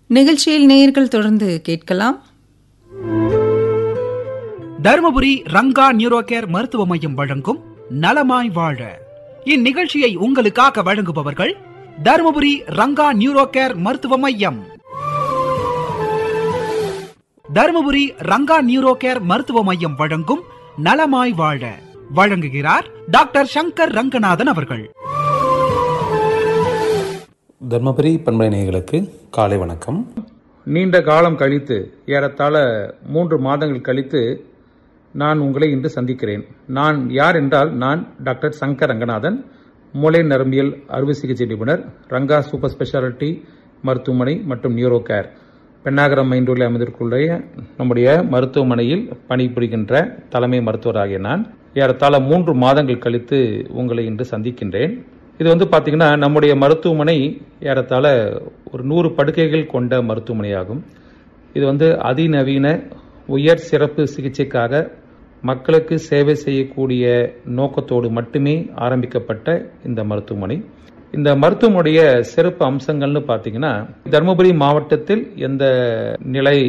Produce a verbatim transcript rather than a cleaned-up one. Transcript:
நிகழ்ச்சியில் நேயர்கள் தொடர்ந்து கேட்கலாம். தருமபுரி ரங்கா நியூரோ கேர் மருத்துவ மையம் வழங்கும் நலமாய் வாழ. இந்நிகழ்ச்சியை உங்களுக்காக வழங்குபவர்கள் தருமபுரி ரங்கா நியூரோ கேர் மருத்துவ மையம். தருமபுரி ரங்கா நியூரோ கேர் மருத்துவ மையம் வழங்கும் நலமாய் வாழ வழங்குகிறார் டாக்டர் சங்கர் ரங்கநாதன் அவர்கள். தர்மபுரி பண்பலை நேயர்களுக்கு காலை வணக்கம். நீண்ட காலம் கழித்து, ஏறத்தாழ மூன்று மாதங்கள் கழித்து நான் உங்களை இன்று சந்திக்கிறேன். நான் யார் என்றால், நான் டாக்டர் சங்கர் ரங்கநாதன், மூளை நரம்பியல் அறுவை சிகிச்சை நிபுணர், ரங்கா சூப்பர் ஸ்பெஷாலிட்டி மருத்துவமனை மற்றும் நியூரோ கேர், பெண்ணாகரம் மைண்டூரில் அமைந்திருக்கிற நம்முடைய மருத்துவமனையில் பணிபுரிகின்ற தலைமை மருத்துவராகிய நான் ஏறத்தாழ மூன்று மாதங்கள் கழித்து உங்களை இன்று சந்திக்கின்றேன். இது வந்து பார்த்தீங்கன்னா, நம்முடைய மருத்துவமனை ஏறத்தாழ ஒரு நூறு படுக்கைகள் கொண்ட மருத்துவமனையாகும். இது வந்து அதிநவீன உயர் சிறப்பு சிகிச்சைக்காக மக்களுக்கு சேவை செய்யக்கூடிய நோக்கத்தோடு மட்டுமே ஆரம்பிக்கப்பட்ட இந்த மருத்துவமனை. இந்த மருத்துவமனைய சிறப்பு அம்சங்கள்னு பார்த்தீங்கன்னா, தருமபுரி மாவட்டத்தில் எந்த நிலை